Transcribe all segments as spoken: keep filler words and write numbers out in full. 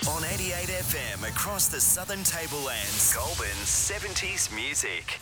On eighty-eight F M across the southern tablelands, Goulburn's seventies music.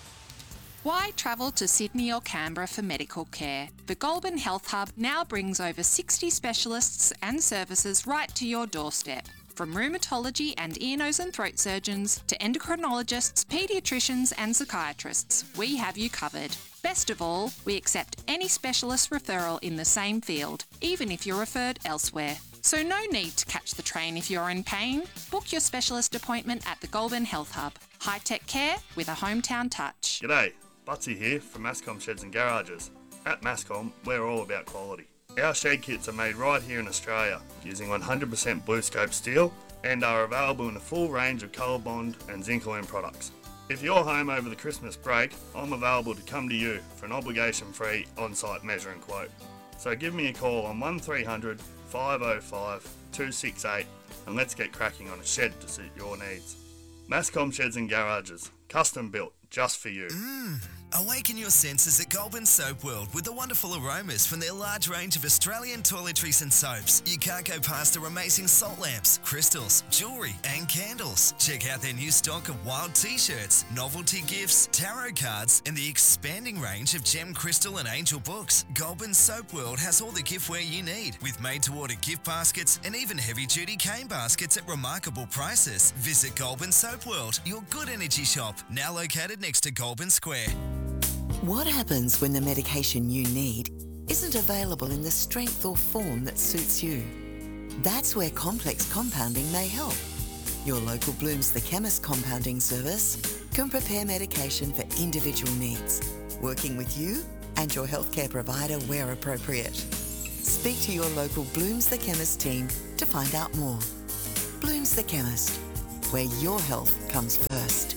Why travel to Sydney or Canberra for medical care? The Goulburn Health Hub now brings over sixty specialists and services right to your doorstep. From rheumatology and ear, nose and throat surgeons to endocrinologists, paediatricians and psychiatrists, we have you covered. Best of all, we accept any specialist referral in the same field, even if you're referred elsewhere. So no need to catch the train if you're in pain. Book your specialist appointment at the Goulburn Health Hub. High-tech care with a hometown touch. G'day, Butsy here from Mascom Sheds and Garages. At Mascom, we're all about quality. Our shed kits are made right here in Australia using one hundred percent Blue Scope steel and are available in a full range of Colorbond and Zinc-Aluminum products. If you're home over the Christmas break, I'm available to come to you for an obligation-free on-site measure and quote. So give me a call on one three hundred, five oh five, two six eight and let's get cracking on a shed to suit your needs. Mascom Sheds and Garages, custom built just for you. Mmm. Awaken your senses at Goulburn Soap World with the wonderful aromas from their large range of Australian toiletries and soaps. You can't go past their amazing salt lamps, crystals, jewellery and candles. Check out their new stock of wild t-shirts, novelty gifts, tarot cards and the expanding range of gem, crystal and angel books. Goulburn Soap World has all the giftware you need with made-to-order gift baskets and even heavy-duty cane baskets at remarkable prices. Visit Goulburn Soap World, your good energy shop, now located next to Goulburn Square. What happens when the medication you need isn't available in the strength or form that suits you? That's where complex compounding may help. Your local Blooms the Chemist compounding service can prepare medication for individual needs, working with you and your healthcare provider where appropriate. Speak to your local Blooms the Chemist team to find out more. Blooms the Chemist, where your health comes first.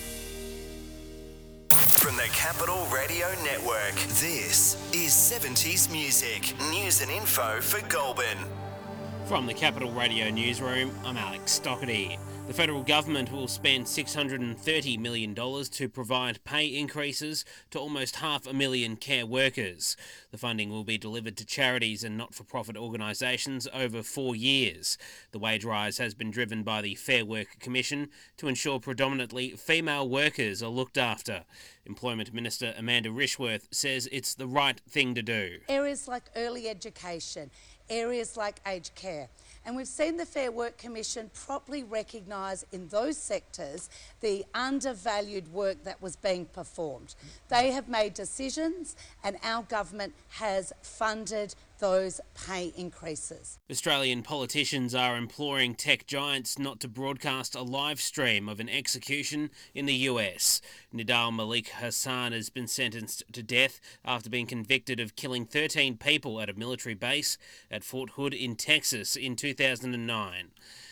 From the Capital Radio Network, this is seventies Music, news and info for Goulburn. From the Capital Radio Newsroom, I'm Alex Stockerty. The federal government will spend six hundred thirty million dollars to provide pay increases to almost half a million care workers. The funding will be delivered to charities and not-for-profit organisations over four years. The wage rise has been driven by the Fair Work Commission to ensure predominantly female workers are looked after. Employment Minister Amanda Rishworth says it's the right thing to do. Areas like early education, areas like aged care. And we've seen the Fair Work Commission properly recognise in those sectors the undervalued work that was being performed. They have made decisions and our government has funded those pay increases. Australian politicians are imploring tech giants not to broadcast a live stream of an execution in the U S. Nidal Malik Hassan has been sentenced to death after being convicted of killing thirteen people at a military base at Fort Hood in Texas in two thousand nine.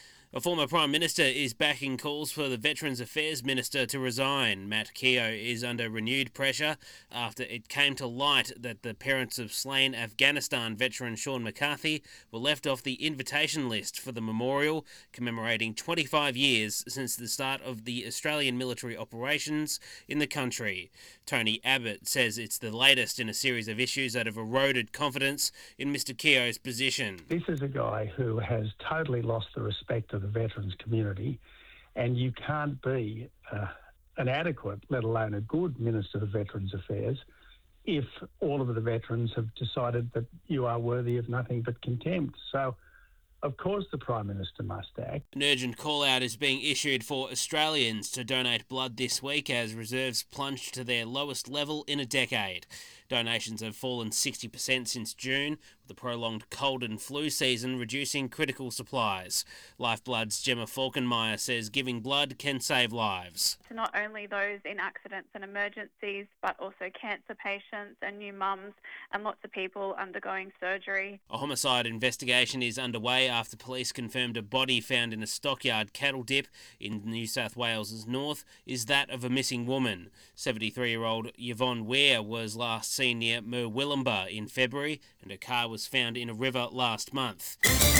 A former Prime Minister is backing calls for the Veterans Affairs Minister to resign. Matt Keogh is under renewed pressure after it came to light that the parents of slain Afghanistan veteran Sean McCarthy were left off the invitation list for the memorial commemorating twenty-five years since the start of the Australian military operations in the country. Tony Abbott says it's the latest in a series of issues that have eroded confidence in Mr Keogh's position. This is a guy who has totally lost the respect of the veterans community, and you can't be uh, an adequate, let alone a good Minister of Veterans Affairs, if all of the veterans have decided that you are worthy of nothing but contempt. So, of course, the Prime Minister must act. An urgent call-out is being issued for Australians to donate blood this week as reserves plunged to their lowest level in a decade. Donations have fallen sixty percent since June, with the prolonged cold and flu season reducing critical supplies. Lifeblood's Gemma Falkenmeyer says giving blood can save lives. To not only those in accidents and emergencies, but also cancer patients and new mums and lots of people undergoing surgery. A homicide investigation is underway after police confirmed a body found in a stockyard cattle dip in New South Wales' north is that of a missing woman. seventy-three-year-old Yvonne Weir was last seen near Murwillumbah in February, and her car was found in a river last month.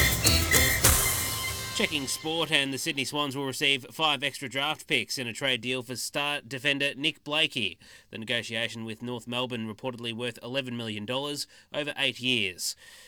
Checking sport, and the Sydney Swans will receive five extra draft picks in a trade deal for star defender Nick Blakey. The negotiation with North Melbourne reportedly worth eleven million dollars over eight years.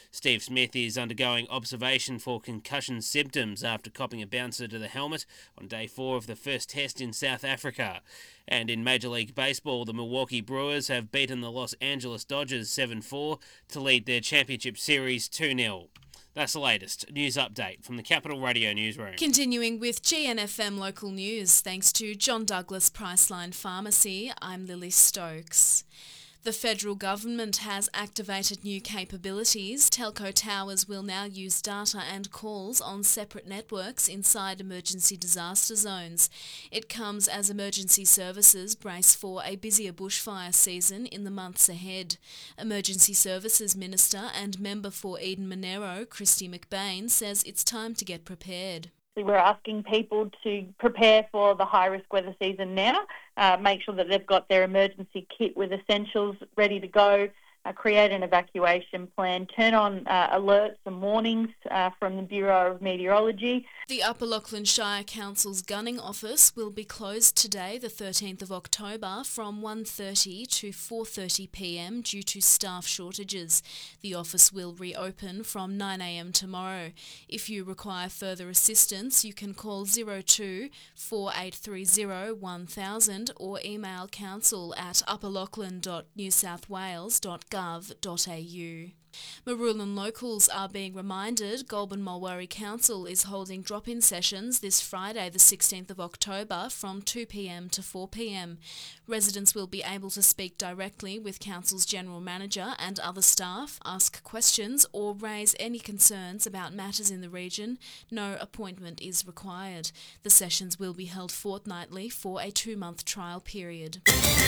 Steve Smith is undergoing observation for concussion symptoms after copping a bouncer to the helmet on day four of the first test in South Africa. And in Major League Baseball, the Milwaukee Brewers have beaten the Los Angeles Dodgers seven four to lead their championship series two nil. That's the latest news update from the Capital Radio Newsroom. Continuing with G N F M local news, thanks to John Douglas Priceline Pharmacy, I'm Lily Stokes. The federal government has activated new capabilities. Telco towers will now use data and calls on separate networks inside emergency disaster zones. It comes as emergency services brace for a busier bushfire season in the months ahead. Emergency Services Minister and member for Eden Monero, Christy McBain, says it's time to get prepared. We're asking people to prepare for the high-risk weather season now, uh, make sure that they've got their emergency kit with essentials ready to go, uh, create an evacuation plan, turn on uh, alerts and warnings uh, from the Bureau of Meteorology. The Upper Lachlan Shire Council's gunning office will be closed today, the thirteenth of October, from one thirty to four thirty p m due to staff shortages. The office will reopen from nine a m tomorrow. If you require further assistance, you can call zero two four eight three zero one thousand or email council at upperlachlan dot new south wales dot gov dot a u. Marulan locals are being reminded Goulburn Mulwaree Council is holding drop-in sessions this Friday the sixteenth of October from two p m to four p m. Residents will be able to speak directly with Council's General Manager and other staff, ask questions or raise any concerns about matters in the region. No appointment is required. The sessions will be held fortnightly for a two-month trial period.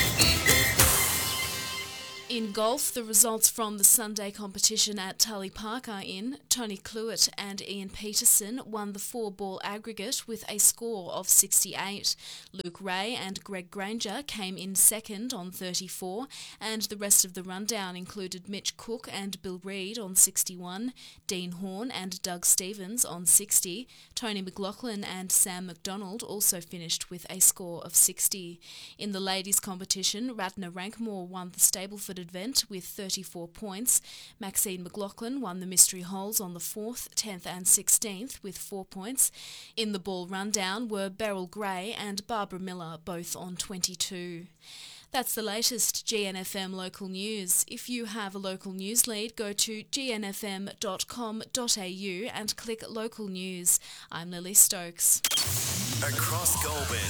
In golf, the results from the Sunday competition at Tully Park are in. Tony Cluett and Ian Peterson won the four-ball aggregate with a score of sixty-eight. Luke Ray and Greg Granger came in second on thirty-four, and the rest of the rundown included Mitch Cook and Bill Reid on sixty-one, Dean Horn and Doug Stevens on sixty. Tony McLaughlin and Sam McDonald also finished with a score of sixty. In the ladies' competition, Radna Rankmore won the Stableford event with thirty-four points. Maxine McLaughlin won the mystery holes on the fourth, tenth and sixteenth with four points. In the ball rundown were Beryl Gray and Barbara Miller, both on twenty-two. That's the latest G N F M local news. If you have a local news lead, go to g n f m dot com dot a u and click local news. I'm Lily Stokes. Across Goulburn,